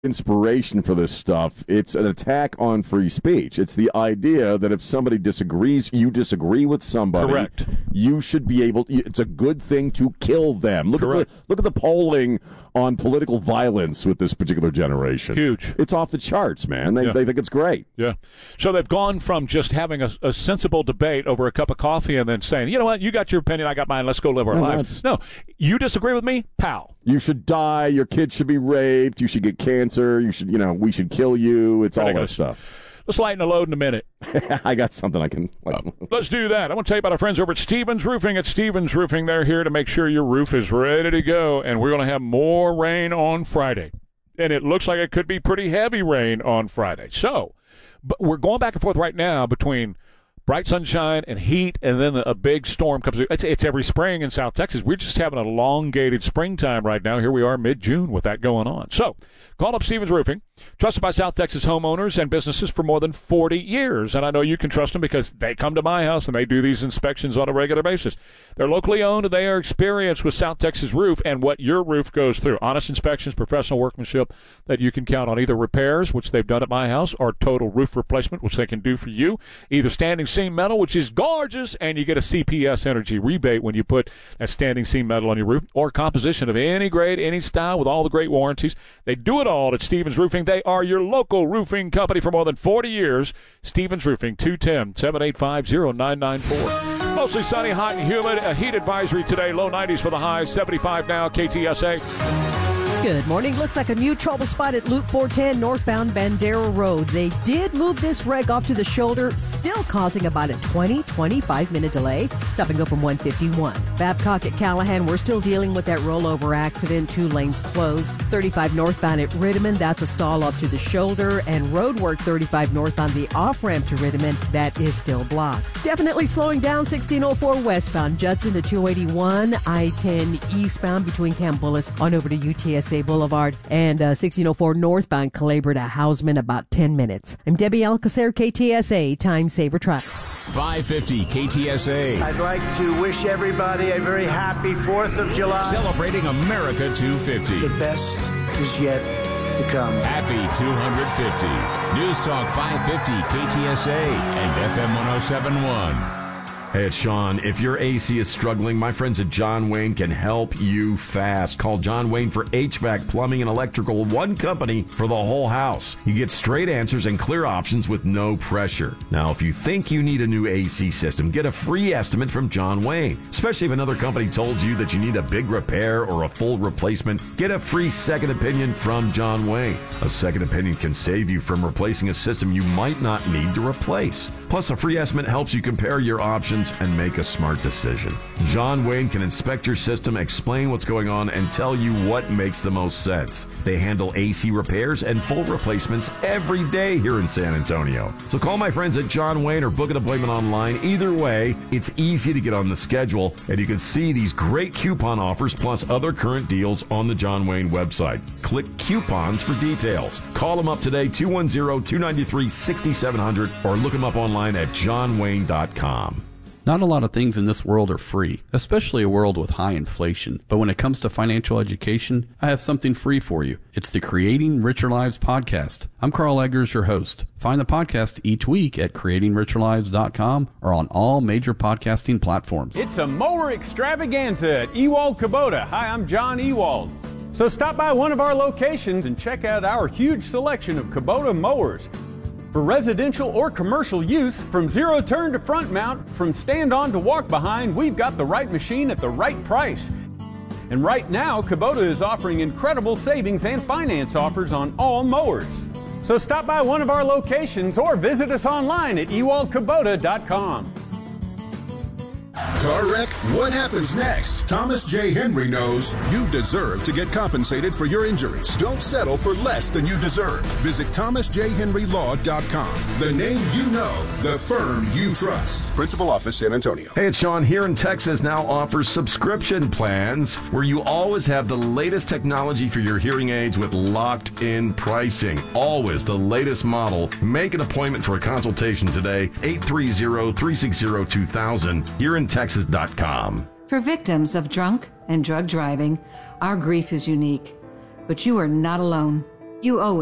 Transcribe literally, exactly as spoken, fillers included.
inspiration for this stuff. It's an attack on free speech. It's the idea that if somebody disagrees, you disagree with somebody. Correct. You should be able. It's a good thing to kill them. Look Correct. at the look at the polling on political violence with this particular generation. Huge. It's off the charts, man. They Yeah. they think it's great. Yeah. So they've gone from just having a, a sensible debate over a cup of coffee and then saying, you know what, you got your opinion, I got mine, let's go live our No, lives. No, you disagree with me? Pow. You should die. Your kid should be raped. You should get cancer. You should, you know, we should kill you. It's all that stuff. Let's lighten the load in a minute. I got something I can. Like, uh, let's do that. I want to tell you about our friends over at Stevens Roofing. At Stevens Roofing, they're here to make sure your roof is ready to go, and we're going to have more rain on Friday. And it looks like it could be pretty heavy rain on Friday. So, but we're going back and forth right now between bright sunshine and heat, and then a big storm comes through. It's, it's every spring in South Texas. We're just having an elongated springtime right now. Here we are mid-June with that going on. So call up Stevens Roofing, trusted by South Texas homeowners and businesses for more than forty years. And I know you can trust them because they come to my house and they do these inspections on a regular basis. They're locally owned and they are experienced with South Texas Roof and what your roof goes through. Honest inspections, professional workmanship that you can count on. Either repairs, which they've done at my house, or total roof replacement, which they can do for you. Either standing seam metal, which is gorgeous, and you get a C P S energy rebate when you put that standing seam metal on your roof, or composition of any grade, any style, with all the great warranties. They do it all at Stevens Roofing. They are your local roofing company for more than forty years. Stevens Roofing, two one zero, seven eight five, zero nine nine four. Mostly sunny, hot and humid. A heat advisory today. Low nineties for the highs. seventy-five now. K T S A. Good morning. Looks like a new trouble spot at Loop four ten northbound Bandera Road. They did move this wreck off to the shoulder, still causing about a twenty, twenty-five minute delay. Stop and go from one fifty-one. Babcock at Callahan, we're still dealing with that rollover accident. Two lanes closed. thirty-five northbound at Rittiman, that's a stall up to the shoulder. And road work thirty-five north on the off-ramp to Rittiman, that is still blocked. Definitely slowing down sixteen oh four westbound Judson to two eighty-one. I ten eastbound between Camp Bullis on over to U T S A Boulevard, and uh, sixteen oh four northbound Calabar to Houseman, about ten minutes. I'm Debbie Alcacer, K T S A, Time Saver Traffic. five fifty K T S A. I'd like to wish everybody a very happy fourth of July. Celebrating America two fifty. The best is yet to come. Happy two hundred fifty. News Talk five fifty K T S A and F M one oh seven point one. Hey, it's Sean. If your A C is struggling, my friends at John Wayne can help you fast. Call John Wayne for H V A C, plumbing, and electrical. One company for the whole house. You get straight answers and clear options with no pressure. Now, if you think you need a new A C system, get a free estimate from John Wayne. Especially if another company told you that you need a big repair or a full replacement, get a free second opinion from John Wayne. A second opinion can save you from replacing a system you might not need to replace. Plus, a free estimate helps you compare your options and make a smart decision. John Wayne can inspect your system, explain what's going on, and tell you what makes the most sense. They handle A C repairs and full replacements every day here in San Antonio. So call my friends at John Wayne or book an appointment online. Either way, it's easy to get on the schedule, and you can see these great coupon offers plus other current deals on the John Wayne website. Click coupons for details. Call them up today, two one zero, two nine three, six seven zero zero, or look them up online at john wayne dot com. Not a lot of things in this world are free, especially a world with high inflation. But when it comes to financial education, I have something free for you. It's the Creating Richer Lives podcast. I'm Carl Eggers, your host. Find the podcast each week at creating richer lives dot com or on all major podcasting platforms. It's a mower extravaganza at Ewald Kubota. Hi, I'm John Ewald. So stop by one of our locations and check out our huge selection of Kubota mowers. For residential or commercial use, from zero turn to front mount, from stand on to walk behind, we've got the right machine at the right price. And right now, Kubota is offering incredible savings and finance offers on all mowers. So stop by one of our locations or visit us online at ewald kubota dot com. Car wreck? What happens next? Thomas J. Henry knows you deserve to get compensated for your injuries. Don't settle for less than you deserve. Visit thomas j henry law dot com. The name you know, the firm you trust. Principal Office, San Antonio. Hey, it's Sean. Here in Texas now offers subscription plans where you always have the latest technology for your hearing aids with locked-in pricing. Always the latest model. Make an appointment for a consultation today. eight three zero, three six zero, two thousand. Here in Texas dot com. For victims of drunk and drug driving, our grief is unique, but you are not alone. You owe